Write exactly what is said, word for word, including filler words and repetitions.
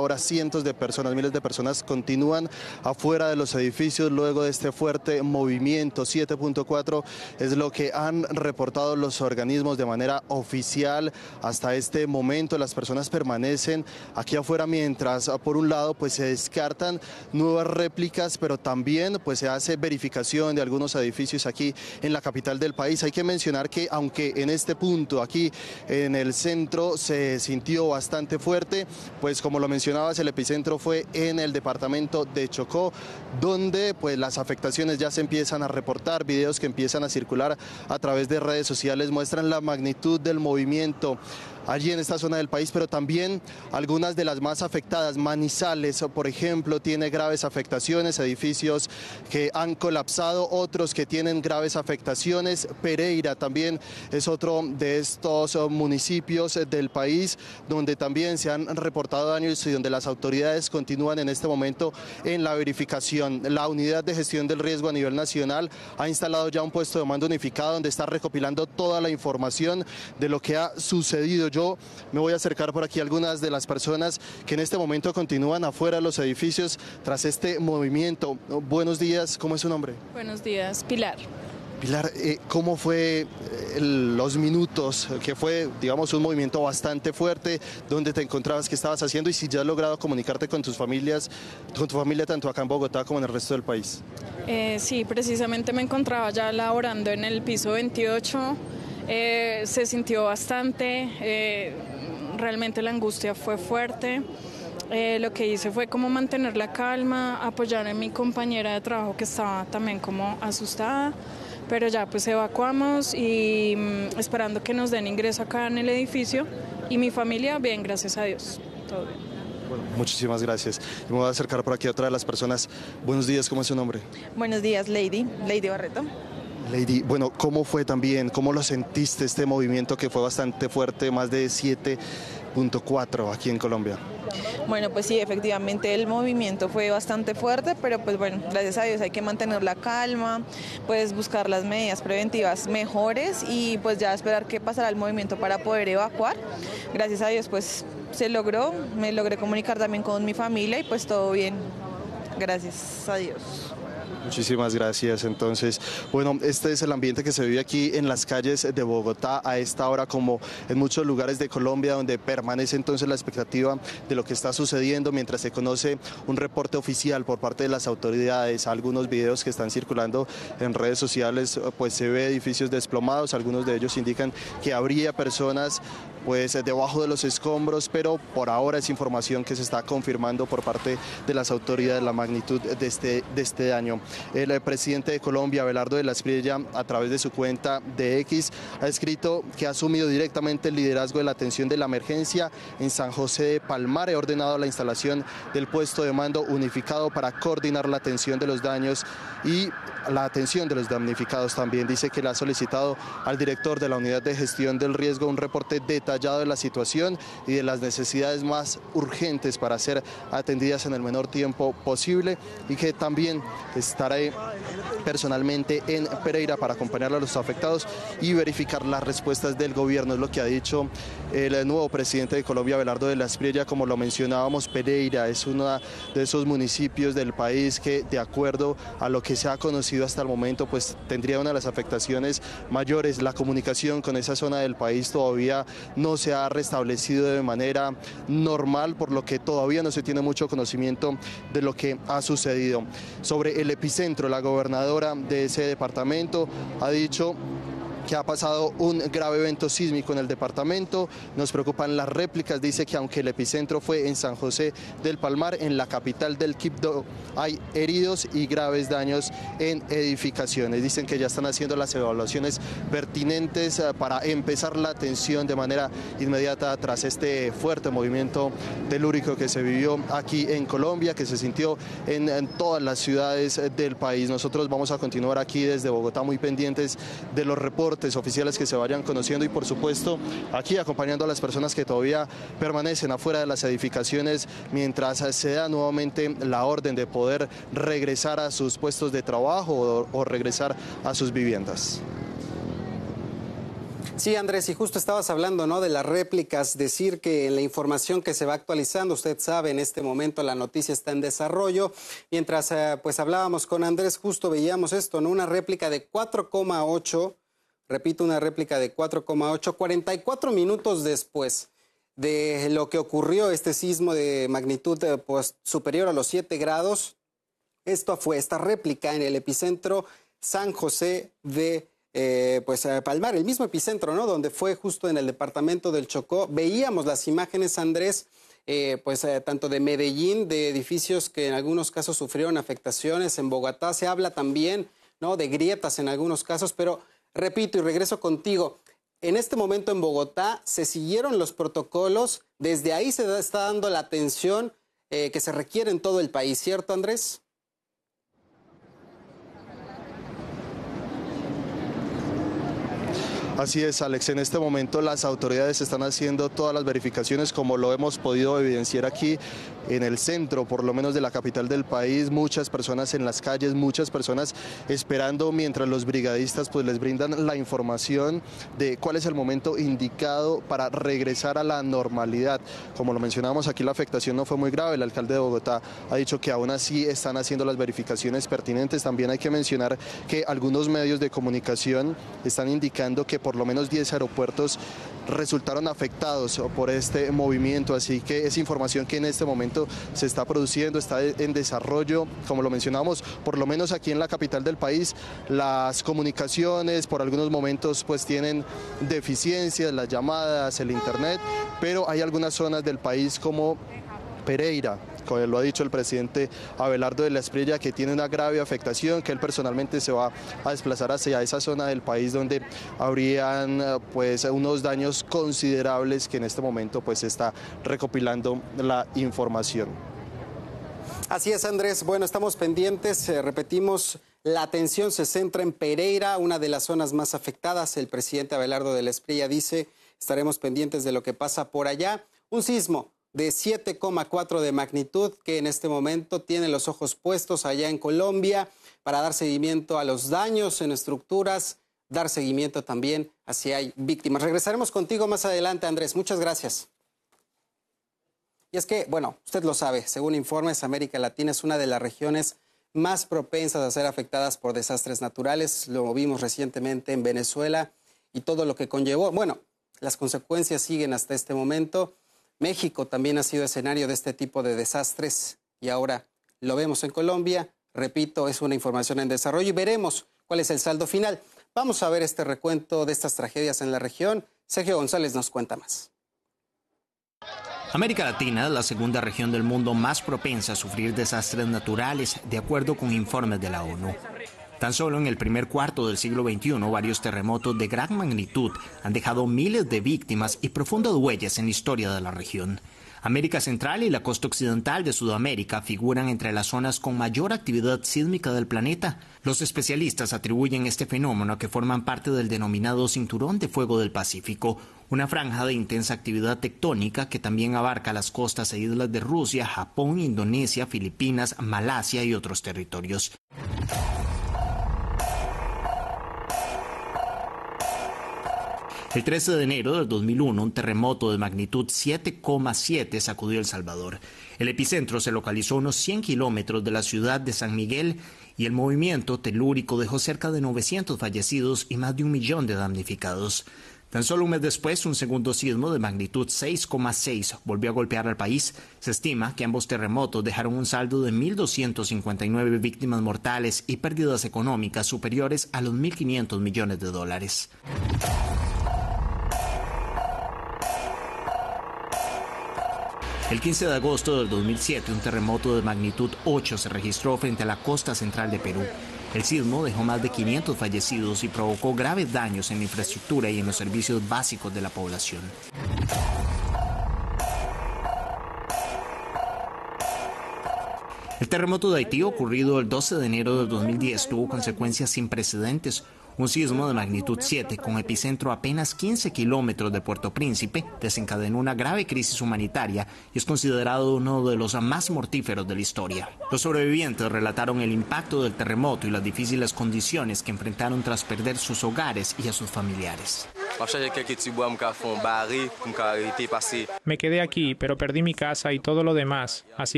ahora cientos de personas, miles de personas continúan afuera de los edificios luego de este fuerte movimiento. siete punto cuatro es lo que han reportado los organismos de manera oficial hasta este momento. Las personas permanecen aquí afuera mientras por un lado pues se descartan nuevas réplicas, pero también pues se hace verificación de algunos edificios aquí en la capital del país. Hay que mencionar que aunque en este punto aquí en el centro se sintió bastante fuerte, pues como lo mencionabas, el epicentro fue en el departamento de Chocó, donde pues las afectaciones ya se empiezan a reportar. Videos que empiezan a circular a través de redes sociales muestran la magnitud del movimiento allí en esta zona del país, pero también algunas de las más afectadas. Manizales, por ejemplo, tiene graves afectaciones, edificios que han colapsado, otros que tienen graves afectaciones. Pereira también es otro de estos municipios del país donde también se han reportado daños y donde las autoridades continúan en este momento en la verificación. La Unidad de Gestión del Riesgo a nivel nacional ha instalado ya un puesto de mando unificado donde está recopilando toda la información de lo que ha sucedido. Yo me voy a acercar por aquí a algunas de las personas que en este momento continúan afuera de los edificios tras este movimiento. Buenos días, ¿cómo es su nombre? Buenos días, Pilar. Pilar, eh, ¿cómo fue el, los minutos? Que fue, digamos, un movimiento bastante fuerte. ¿Dónde te encontrabas? ¿Qué estabas haciendo? Y si ya has logrado comunicarte con tus familias, con tu familia tanto acá en Bogotá como en el resto del país. Eh, sí, precisamente me encontraba ya laborando en el piso veintiocho. Eh, se sintió bastante, eh, realmente la angustia fue fuerte. Eh, lo que hice fue como mantener la calma, apoyar a mi compañera de trabajo que estaba también como asustada, pero ya pues evacuamos y mm, esperando que nos den ingreso acá en el edificio, y mi familia bien, gracias a Dios, todo bien. Bueno, muchísimas gracias. Me voy a acercar por aquí a otra de las personas. Buenos días, ¿cómo es su nombre? Buenos días, Lady, Lady Barreto. Lady, bueno, ¿cómo fue también? ¿Cómo lo sentiste este movimiento que fue bastante fuerte, más de siete punto cuatro aquí en Colombia? Bueno, pues sí, efectivamente el movimiento fue bastante fuerte, pero pues bueno, gracias a Dios hay que mantener la calma, pues buscar las medidas preventivas mejores y pues ya esperar qué pasará el movimiento para poder evacuar. Gracias a Dios pues se logró, me logré comunicar también con mi familia y pues todo bien, gracias a Dios. Muchísimas gracias. Entonces, bueno, este es el ambiente que se vive aquí en las calles de Bogotá a esta hora, como en muchos lugares de Colombia, donde permanece entonces la expectativa de lo que está sucediendo mientras se conoce un reporte oficial por parte de las autoridades. Algunos videos que están circulando en redes sociales, pues se ve edificios desplomados, algunos de ellos indican que habría personas pues debajo de los escombros, pero por ahora es información que se está confirmando por parte de las autoridades la magnitud de este, de este daño. El, el presidente de Colombia, Abelardo de la Espriella, a través de su cuenta de X, ha escrito que ha asumido directamente el liderazgo de la atención de la emergencia en San José de Palmar. Ha ordenado la instalación del puesto de mando unificado para coordinar la atención de los daños y la atención de los damnificados. También dice que le ha solicitado al director de la Unidad de Gestión del Riesgo un reporte detallado de la situación y de las necesidades más urgentes para ser atendidas en el menor tiempo posible, y que también estaré personalmente en Pereira para acompañar a los afectados y verificar las respuestas del gobierno. Es lo que ha dicho el nuevo presidente de Colombia, Abelardo de la Espriella. Como lo mencionábamos, Pereira es uno de esos municipios del país que, de acuerdo a lo que se ha conocido hasta el momento, pues tendría una de las afectaciones mayores. La comunicación con esa zona del país todavía no se ha restablecido de manera normal, por lo que todavía no se tiene mucho conocimiento de lo que ha sucedido. Sobre el epicentro, la gobernadora de ese departamento ha dicho que ha pasado un grave evento sísmico en el departamento. Nos preocupan las réplicas. Dice que aunque el epicentro fue en San José del Palmar, en la capital del Quibdó, hay heridos y graves daños en edificaciones. Dicen que ya están haciendo las evaluaciones pertinentes para empezar la atención de manera inmediata tras este fuerte movimiento telúrico que se vivió aquí en Colombia, que se sintió en, en todas las ciudades del país. Nosotros vamos a continuar aquí desde Bogotá muy pendientes de los reportes oficiales que se vayan conociendo y, por supuesto, aquí acompañando a las personas que todavía permanecen afuera de las edificaciones mientras se da nuevamente la orden de poder regresar a sus puestos de trabajo o, o regresar a sus viviendas. Sí, Andrés, y justo estabas hablando, ¿no?, de las réplicas, decir que en la información que se va actualizando, usted sabe, en este momento la noticia está en desarrollo. Mientras eh, pues hablábamos con Andrés, justo veíamos esto, ¿no?, una réplica de cuatro coma ocho, repito, una réplica de cuatro coma ocho, cuarenta y cuatro minutos después de lo que ocurrió, este sismo de magnitud eh, pues, superior a los siete grados. Esto fue esta réplica en el epicentro San José de Eh, pues a Palmar, el mismo epicentro, ¿no?, donde fue justo en el departamento del Chocó. Veíamos las imágenes, Andrés, eh, pues eh, tanto de Medellín, de edificios que en algunos casos sufrieron afectaciones. En Bogotá se habla también, ¿no?, de grietas en algunos casos, pero repito y regreso contigo. En este momento en Bogotá se siguieron los protocolos, desde ahí se da, está dando la atención eh, que se requiere en todo el país, ¿cierto, Andrés? Así es, Alex. En este momento las autoridades están haciendo todas las verificaciones, como lo hemos podido evidenciar aquí en el centro, por lo menos de la capital del país. Muchas personas en las calles, muchas personas esperando mientras los brigadistas pues les brindan la información de cuál es el momento indicado para regresar a la normalidad. Como lo mencionábamos aquí, la afectación no fue muy grave. El alcalde de Bogotá ha dicho que aún así están haciendo las verificaciones pertinentes. También hay que mencionar que algunos medios de comunicación están indicando que por lo menos diez aeropuertos resultaron afectados por este movimiento, así que es información que en este momento se está produciendo, está en desarrollo. Como lo mencionamos, por lo menos aquí en la capital del país, las comunicaciones por algunos momentos pues tienen deficiencias, las llamadas, el internet, pero hay algunas zonas del país como Pereira, como lo ha dicho el presidente Abelardo de la Espriella, que tiene una grave afectación, que él personalmente se va a desplazar hacia esa zona del país donde habrían pues unos daños considerables, que en este momento pues se está recopilando la información. Así es, Andrés. Bueno, estamos pendientes, eh, repetimos, la atención se centra en Pereira, una de las zonas más afectadas. El presidente Abelardo de la Espriella dice, estaremos pendientes de lo que pasa por allá. Un sismo de siete coma cuatro de magnitud que en este momento tiene los ojos puestos allá en Colombia para dar seguimiento a los daños en estructuras, dar seguimiento también a si hay víctimas. Regresaremos contigo más adelante, Andrés. Muchas gracias. Y es que, bueno, usted lo sabe, según informes, América Latina es una de las regiones más propensas a ser afectadas por desastres naturales. Lo vimos recientemente en Venezuela y todo lo que conllevó. Bueno, las consecuencias siguen hasta este momento. México también ha sido escenario de este tipo de desastres y ahora lo vemos en Colombia. Repito, es una información en desarrollo y veremos cuál es el saldo final. Vamos a ver este recuento de estas tragedias en la región. Sergio González nos cuenta más. América Latina es la segunda región del mundo más propensa a sufrir desastres naturales, de acuerdo con informes de la ONU. Tan solo en el primer cuarto del siglo veintiuno, varios terremotos de gran magnitud han dejado miles de víctimas y profundas huellas en la historia de la región. América Central y la costa occidental de Sudamérica figuran entre las zonas con mayor actividad sísmica del planeta. Los especialistas atribuyen este fenómeno a que forman parte del denominado Cinturón de Fuego del Pacífico, una franja de intensa actividad tectónica que también abarca las costas e islas de Rusia, Japón, Indonesia, Filipinas, Malasia y otros territorios. El trece de enero del dos mil uno, un terremoto de magnitud siete coma siete sacudió El Salvador. El epicentro se localizó a unos cien kilómetros de la ciudad de San Miguel y el movimiento telúrico dejó cerca de novecientos fallecidos y más de un millón de damnificados. Tan solo un mes después, un segundo sismo de magnitud seis coma seis volvió a golpear al país. Se estima que ambos terremotos dejaron un saldo de mil doscientas cincuenta y nueve víctimas mortales y pérdidas económicas superiores a los mil quinientos millones de dólares. El quince de agosto del dos mil siete, un terremoto de magnitud ocho se registró frente a la costa central de Perú. El sismo dejó más de quinientos fallecidos y provocó graves daños en la infraestructura y en los servicios básicos de la población. El terremoto de Haití, ocurrido el doce de enero del dos mil diez, tuvo consecuencias sin precedentes. Un sismo de magnitud siete, con epicentro a apenas quince kilómetros de Puerto Príncipe, desencadenó una grave crisis humanitaria y es considerado uno de los más mortíferos de la historia. Los sobrevivientes relataron el impacto del terremoto y las difíciles condiciones que enfrentaron tras perder sus hogares y a sus familiares. Me quedé aquí, pero perdí mi casa y todo lo demás, así